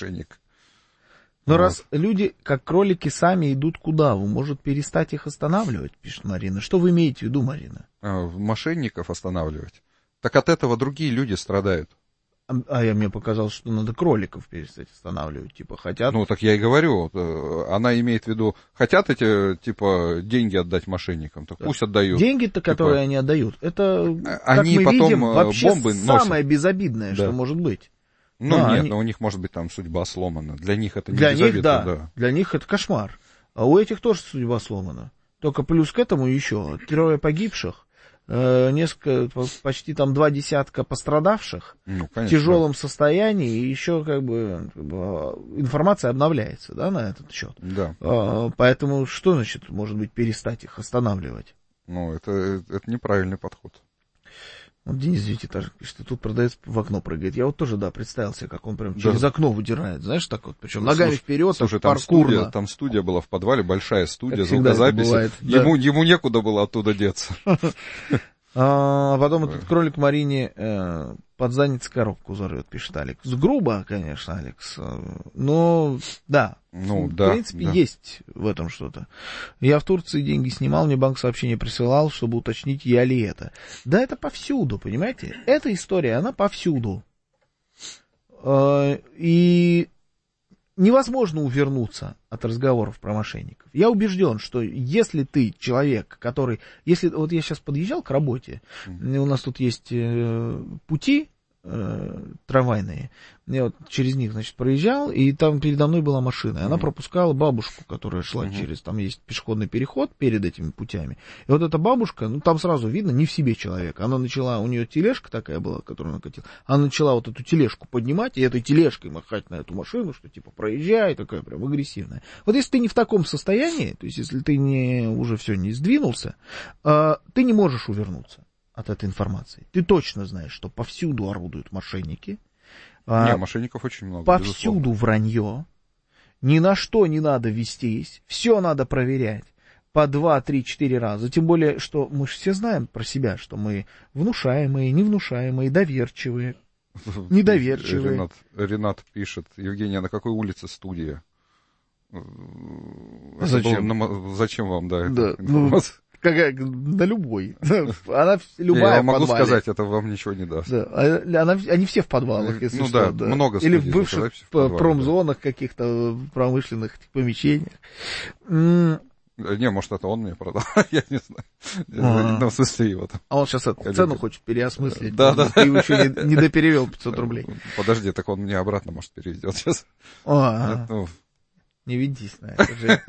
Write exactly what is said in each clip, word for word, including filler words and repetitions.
мошенник. Но вот. Раз люди, как кролики, сами идут куда? Вы, может, перестать их останавливать, пишет Марина. Что вы имеете в виду, Марина? А, мошенников останавливать. Так от этого другие люди страдают. А, а я мне показалось, что надо кроликов перестать останавливать. Типа, хотят... Ну, так я и говорю. Она имеет в виду, хотят эти, типа, деньги отдать мошенникам, так да. Пусть отдают. Деньги-то, типа... которые они отдают, это, они как мы потом видим, вообще бомбы самое носят. безобидное, да. что может быть. Ну, да, нет, они... но у них, может быть, там судьба сломана. Для них это не Для безобидно. них, да. да. Для них это кошмар. А у этих тоже судьба сломана. Только плюс к этому еще трое погибших, несколько, почти там два десятка пострадавших ну, конечно, в тяжелом да. состоянии, и еще как бы, как бы информация обновляется, да, на этот счет. Да. А, поэтому что значит, может быть, перестать их останавливать? Ну, это, это неправильный подход. Вот Денис Девятиэтажник пишет, что тут продавец в окно прыгает. Я вот тоже, да, представил себе, как он прям через да. окно выдирает, знаешь, так вот, причем ногами слушай, вперед, слушай, там паркурно. студия, там студия была в подвале, большая студия, как звукозаписи. Бывает, ему, да. ему некуда было оттуда деться. А потом этот кролик Марине под задницей коробку взорвет, пишет Алекс. Грубо, конечно, Алекс, но да. Ну, в да, принципе, да. есть в этом что-то. Я в Турции деньги снимал, мне банк сообщение присылал, чтобы уточнить, я ли это. Да, это повсюду, понимаете? Эта история, она повсюду. И невозможно увернуться от разговоров про мошенников. Я убежден, что если ты человек, который... Если вот я сейчас подъезжал к работе, mm. у нас тут есть э, пути э, трамвайные, я вот через них, значит, проезжал, и там передо мной была машина, и она mm. пропускала бабушку, которая шла mm-hmm. через... Там есть пешеходный переход перед этими путями. И вот эта бабушка, ну, там сразу видно, не в себе человек. Она начала... У нее тележка такая была, которую она катила. Она начала вот эту тележку поднимать, и этой тележкой махать на эту машину, что типа проезжай, такая прям агрессивная. Вот если ты не в таком состоянии, то есть если ты не, уже все не сдвинулся, э, ты не можешь увернуться от этой информации. Ты точно знаешь, что повсюду орудуют мошенники. Э, не, мошенников очень много. Повсюду безусловно. Вранье. Ни на что не надо вестись. Все надо проверять. По два, три, четыре раза. Тем более, что мы же все знаем про себя, что мы внушаемые, невнушаемые, доверчивые, недоверчивые. Ренат, Ренат пишет, Евгения, на какой улице студия? Зачем? Было, зачем вам, да, да эта информация? Ну, какая, на любой. Она любая. Я могу сказать, это вам ничего не даст. Да. Она, они все в подвалах, если ну, что. Да, да, много или в бывших в подвале, промзонах, да. каких-то промышленных помещениях. Не, может, это он мне продал, я не знаю. Ну, в смысле его там. А он сейчас эту цену хочет переосмыслить. Да, да. Ты его еще не, не доперевел пятьсот рублей. Подожди, так он мне обратно, может, переведет сейчас. А, ну. Не ведись на это же.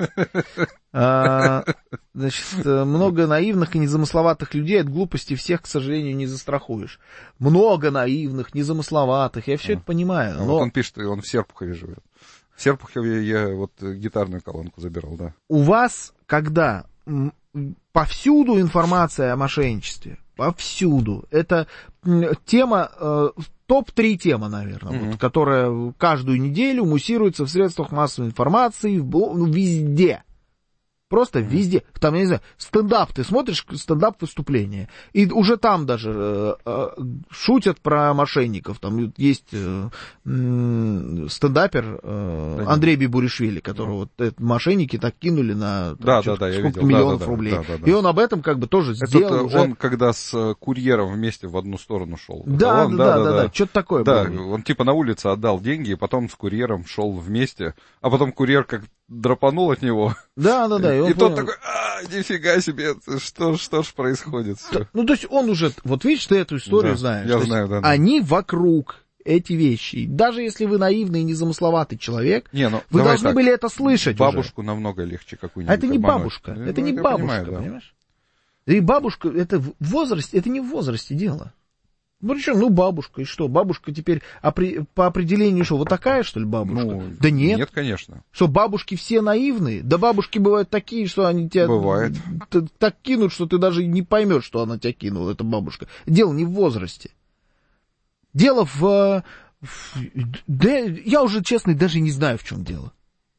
А, значит, много наивных и незамысловатых людей от глупости всех, к сожалению, не застрахуешь. Много наивных, незамысловатых, я все а. это понимаю. Но... Но... Вот он пишет, он в Серпухове живет. В Серпухове я вот гитарную колонку забирал, да. У вас, когда повсюду информация о мошенничестве, повсюду, это тема, э, топ три тема, наверное, mm-hmm. вот, которая каждую неделю муссируется в средствах массовой информации, в блог, ну, везде. Просто mm-hmm. везде. Там, я не знаю, стендап, ты смотришь стендап-выступление, и уже там даже э, э, шутят про мошенников. Там есть э, э, стендапер э, да, Андрей Бибуришвили, которого да. вот, мошенники так кинули на там, да, да, да, да, сколько видел. миллионов да, да, рублей. Да, да, да. И он об этом как бы тоже Это сделал. Уже... Он когда с курьером вместе в одну сторону шел. Да, он, да, да, да, да, да, что-то такое да, было. Он типа на улице отдал деньги, и потом с курьером шел вместе, а потом курьер как драпанул от него. Да, да, да. И, и, и тот такой, а, нифига себе, что, что ж происходит? Все. Ну, то есть он уже, вот видишь, ты эту историю да, знаешь. Я знаю, да, да. Они вокруг эти вещи. Даже если вы наивный и незамысловатый человек, не, ну, вы должны так, были это слышать бабушку уже. намного легче какую-нибудь. А это не обмануть. бабушка, Ну, это ну, не бабушка, понимаю, да. понимаешь? И бабушка, это в возрасте, это не в возрасте дело. Ну, причем, ну, бабушка, и что? Бабушка теперь опри... по определению что, вот такая, что ли, бабушка? Ну, да нет. Нет, конечно. Что, бабушки все наивные? Да бабушки бывают такие, что они тебя Бывает. так кинут, что ты даже не поймешь, что она тебя кинула, эта бабушка. Дело не в возрасте. Дело в... в... Да, я уже, честно, даже не знаю, в чем дело.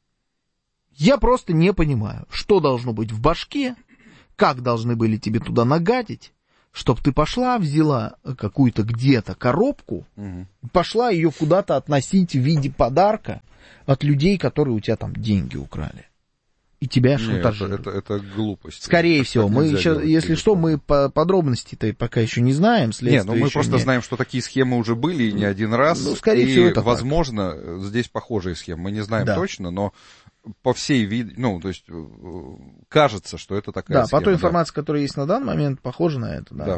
Я просто не понимаю, что должно быть в башке, как должны были тебе туда нагадить, Чтоб ты пошла, взяла какую-то где-то коробку, угу. пошла ее куда-то относить в виде подарка от людей, которые у тебя там деньги украли. И тебя шантажируют. Это, это, это глупость. Скорее так, всего. так Мы еще, если делать, что, мы по подробности-то пока еще не знаем. Нет, ну мы просто нет. знаем, что такие схемы уже были и не один раз. Ну, скорее и, всего, это возможно, так. Здесь похожие схемы. Мы не знаем да. точно, но по всей виде, ну, то есть, кажется, что это такая да, схема. Да, по той информации, да. которая есть на данный момент, похоже на это, да. да.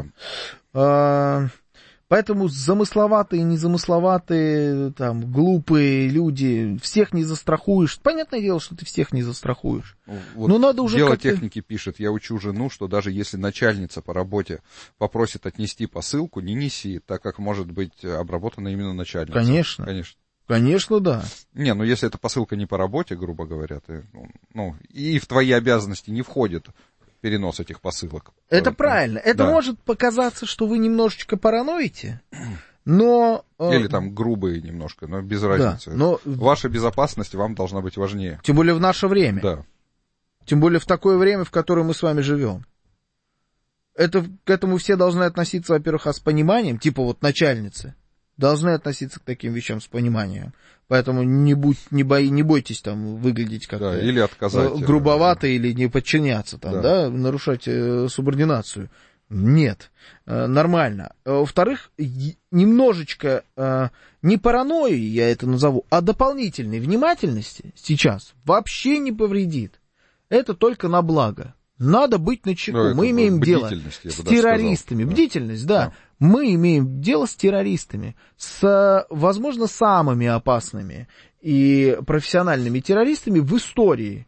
А, поэтому замысловатые, незамысловатые, там, глупые люди, всех не застрахуешь. Понятное дело, что ты всех не застрахуешь. Вот но надо уже дело как-то... техники пишет, я учу жену, что даже если начальница по работе попросит отнести посылку, не неси, так как может быть обработана именно начальница. Конечно. Конечно. Конечно, да. Не, ну если эта посылка не по работе, грубо говоря, ты, ну, и в твои обязанности не входит перенос этих посылок. Это правильно. Это да. может показаться, что вы немножечко параноите, но... Или там грубые немножко, но без разницы. Да, но... Ваша безопасность вам должна быть важнее. Тем более в наше время. Да. Тем более в такое время, в которое мы с вами живем. Это, к этому все должны относиться, во-первых, а с пониманием, типа вот начальницы. Должны относиться к таким вещам с пониманием. Поэтому не, будь, не, бой, не бойтесь там выглядеть как-то да, или отказать, грубовато, да. или не подчиняться, там, да. Да, нарушать э, субординацию. Нет, э, нормально. Во-вторых, немножечко э, не паранойи, я это назову, а дополнительной внимательности сейчас вообще не повредит. Это только на благо. Надо быть начеку. Ну, мы имеем дело с террористами. Сказал. Бдительность, да. да. Мы имеем дело с террористами, с, возможно, самыми опасными и профессиональными террористами в истории.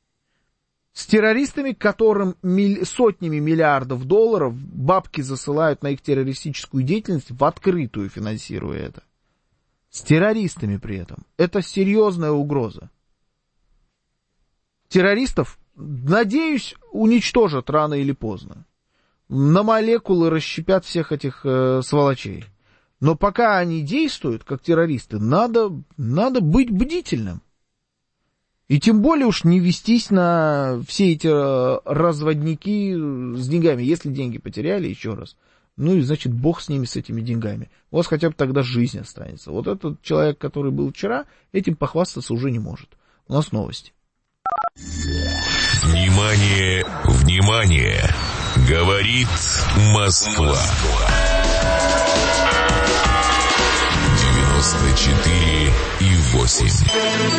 С террористами, которым миль... сотнями миллиардов долларов бабки засылают на их террористическую деятельность, в открытую финансируя это. С террористами при этом. Это серьезная угроза. Террористов, надеюсь, уничтожат рано или поздно. На молекулы расщепят всех этих э, сволочей. Но пока они действуют, как террористы, надо, надо быть бдительным. И тем более уж не вестись на все эти разводники с деньгами. Если деньги потеряли, еще раз, ну и значит бог с ними, с этими деньгами. У вас хотя бы тогда жизнь останется. Вот этот человек, который был вчера, этим похвастаться уже не может. У нас новости. Внимание, внимание! Говорит Москва. девяносто четыре и восемь.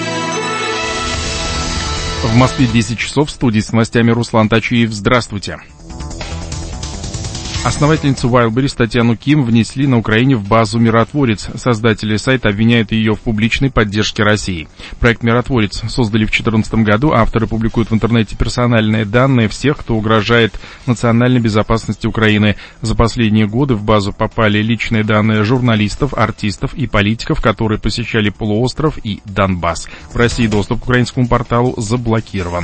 В Москве десять часов, в студии с новостями Руслан Тачиев. Здравствуйте. Основательницу Wildberries Татьяну Ким внесли на Украине в базу «Миротворец». Создатели сайта обвиняют ее в публичной поддержке России. Проект «Миротворец» создали в две тысячи четырнадцатом году. Авторы публикуют в интернете персональные данные всех, кто угрожает национальной безопасности Украины. За последние годы в базу попали личные данные журналистов, артистов и политиков, которые посещали полуостров и Донбасс. В России доступ к украинскому порталу заблокирован.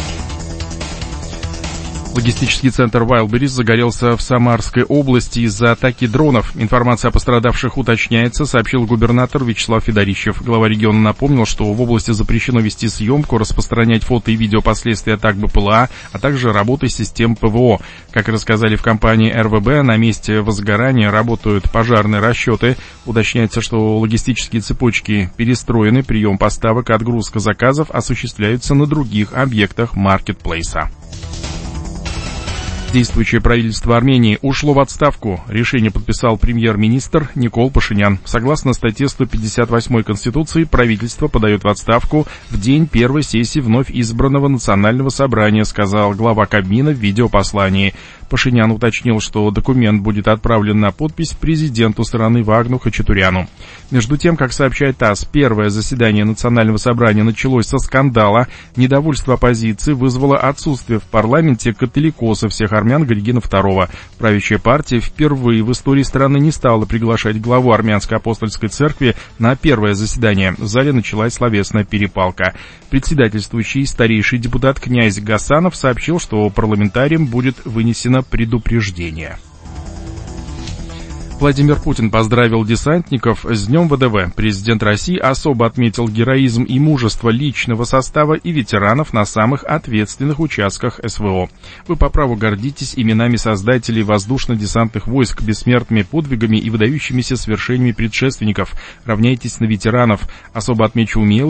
Логистический центр Wildberries загорелся в Самарской области из-за атаки дронов. Информация о пострадавших уточняется, сообщил губернатор Вячеслав Федорищев. Глава региона напомнил, что в области запрещено вести съемку, распространять фото и видео последствий атак БПЛА, а также работы систем ПВО. Как рассказали в компании эр вэ бэ, на месте возгорания работают пожарные расчеты. Уточняется, что логистические цепочки перестроены, прием поставок и отгрузка заказов осуществляются на других объектах маркетплейса. Действующее правительство Армении ушло в отставку. Решение подписал премьер-министр Никол Пашинян. Согласно статье сто пятьдесят восьмой Конституции, правительство подает в отставку в день первой сессии вновь избранного национального собрания, сказал глава Кабмина в видеопослании. Пашинян уточнил, что документ будет отправлен на подпись президенту страны Вагну Хачатуряну. Между тем, как сообщает ТАСС, первое заседание национального собрания началось со скандала. Недовольство оппозиции вызвало отсутствие в парламенте католикоса всех армян Григина второго. Правящая партия впервые в истории страны не стала приглашать главу армянской апостольской церкви на первое заседание. В зале началась словесная перепалка. Председательствующий старейший депутат князь Гасанов сообщил, что парламентариям будет вынесено предупреждение. Владимир Путин поздравил десантников с Днем ВДВ. Президент России особо отметил героизм и мужество личного состава и ветеранов на самых ответственных участках СВО. Вы по праву гордитесь именами создателей воздушно-десантных войск, бессмертными подвигами и выдающимися свершениями предшественников. Равняйтесь на ветеранов. Особо отмечу умелый